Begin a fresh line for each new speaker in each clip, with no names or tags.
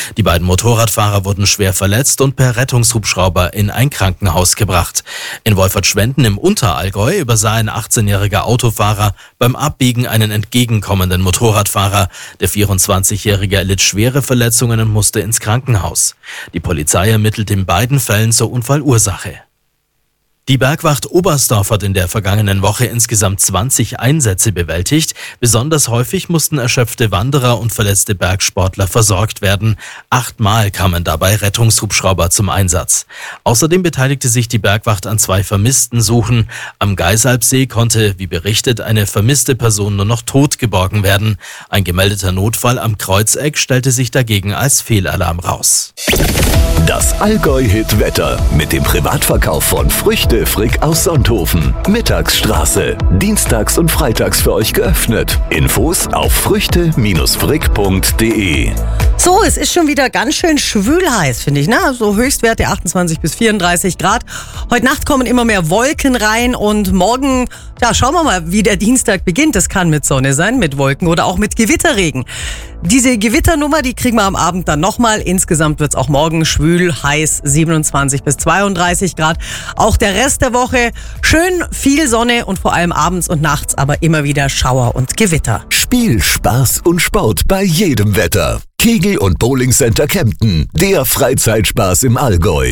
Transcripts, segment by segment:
Die beiden Motorradfahrer wurden schwer verletzt und per Rettungshubschrauber in ein Krankenhaus gebracht. In Wolfertschwenden im Unterallgäu übersah ein 18-jähriger Autofahrer beim Abbiegen einen entgegenkommenden Motorradfahrer. Der 24-Jährige erlitt schwere Verletzungen und musste ins Krankenhaus. Die Polizei ermittelt in beiden Fällen zur Unfallursache. Die Bergwacht Oberstdorf hat in der vergangenen Woche insgesamt 20 Einsätze bewältigt. Besonders häufig mussten erschöpfte Wanderer und verletzte Bergsportler versorgt werden. 8-mal kamen dabei Rettungshubschrauber zum Einsatz. Außerdem beteiligte sich die Bergwacht an 2 Vermisstensuchen. Am Geisalpsee konnte, wie berichtet, eine vermisste Person nur noch tot geborgen werden. Ein gemeldeter Notfall am Kreuzeck stellte sich dagegen als Fehlalarm raus.
Das Allgäu-Hit-Wetter mit dem Privatverkauf von Früchte Frick aus Sonthofen. Mittagsstraße. Dienstags und freitags für euch geöffnet. Infos auf früchte-frick.de.
So, es ist schon wieder ganz schön schwül heiß, finde ich. Ne? So Höchstwerte 28 bis 34 Grad. Heute Nacht kommen immer mehr Wolken rein und morgen, ja, schauen wir mal, wie der Dienstag beginnt. Das kann mit Sonne sein, mit Wolken oder auch mit Gewitterregen. Diese Gewitternummer, die kriegen wir am Abend dann nochmal. Insgesamt wird es auch morgen schwül, heiß, 27 bis 32 Grad. Auch der Rest der Woche schön viel Sonne und vor allem abends und nachts aber immer wieder Schauer und Gewitter.
Spiel, Spaß und Sport bei jedem Wetter. Kegel- und Bowlingcenter Kempten. Der Freizeitspaß im Allgäu.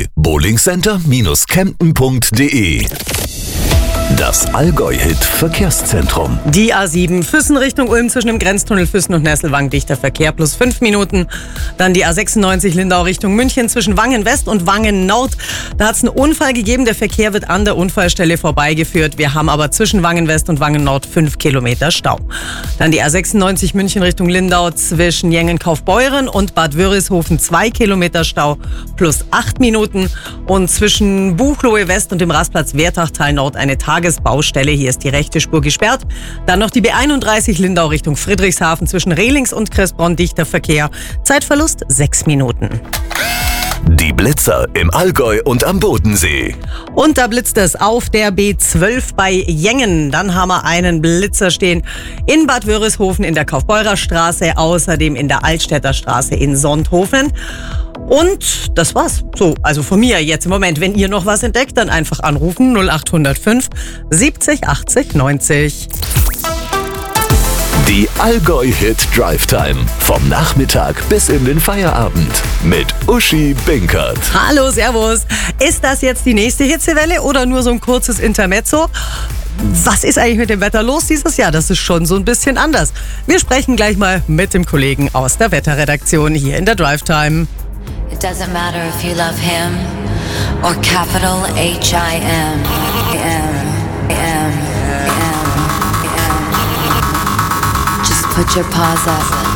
bowlingcenter-kempten.de. Das Allgäu-Hit-Verkehrszentrum.
Die A7 Füssen Richtung Ulm zwischen dem Grenztunnel Füssen und Nesselwang dichter Verkehr plus 5 Minuten. Dann die A96 Lindau Richtung München zwischen Wangen West und Wangen Nord. Da hat es einen Unfall gegeben. Der Verkehr wird an der Unfallstelle vorbeigeführt. Wir haben aber zwischen Wangen West und Wangen Nord 5 Kilometer Stau. Dann die A96 München Richtung Lindau zwischen Jengen-Kaufbeuren und Bad Wörishofen 2 Kilometer Stau plus 8 Minuten. Und zwischen Buchloe West und dem Rastplatz Wertachtal Nord eine Tagesbaustelle. Hier ist die rechte Spur gesperrt. Dann noch die B31 Lindau Richtung Friedrichshafen zwischen Rehlings und Kressbronn dichter Verkehr. Zeitverlust 6 Minuten.
Die Blitzer im Allgäu und am Bodensee.
Und da blitzt es auf der B12 bei Jengen. Dann haben wir einen Blitzer stehen in Bad Wörishofen in der Kaufbeurer Straße, außerdem in der Altstädter Straße in Sonthofen. Und das war's. So, also von mir jetzt im Moment. Wenn ihr noch was entdeckt, dann einfach anrufen 0805 70 80 90.
Die Allgäu-Hit Drive Time. Vom Nachmittag bis in den Feierabend. Mit Uschi Binkert.
Hallo, servus. Ist das jetzt die nächste Hitzewelle oder nur so ein kurzes Intermezzo? Was ist eigentlich mit dem Wetter los dieses Jahr? Das ist schon so ein bisschen anders. Wir sprechen gleich mal mit dem Kollegen aus der Wetterredaktion hier in der Drive Time.
It doesn't matter if you love him or capital H-I-M. Just put your paws up.